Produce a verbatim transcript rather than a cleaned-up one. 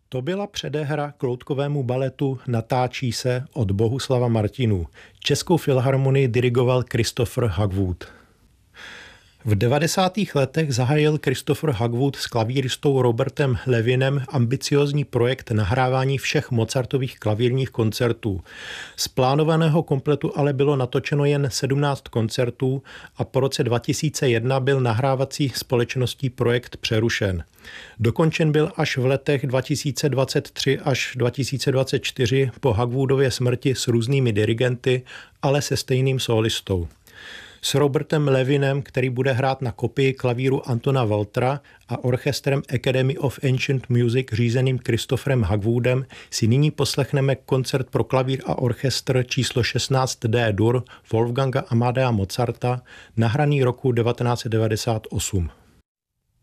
To byla předehra k loutkovému baletu Natáčí se od Bohuslava Martinů. Českou filharmonii dirigoval Christopher Hogwood. V devadesátých letech zahájil Christopher Hogwood s klavíristou Robertem Levinem ambiciózní projekt nahrávání všech Mozartových klavírních koncertů. Z plánovaného kompletu ale bylo natočeno jen sedmnáct koncertů a po roce dva tisíce jedna byl nahrávací společností projekt přerušen. Dokončen byl až v letech dva tisíce dvacet tři až dva tisíce dvacet čtyři po Hogwoodově smrti s různými dirigenty, ale se stejným sólistou. S Robertem Levinem, který bude hrát na kopii klavíru Antona Waltera, a orchestrem Academy of Ancient Music řízeným Christopherem Hogwoodem si nyní poslechneme koncert pro klavír a orchestr číslo šestnáct D-dur Wolfganga Amadea Mozarta, nahraný roku devatenáct set devadesát osm.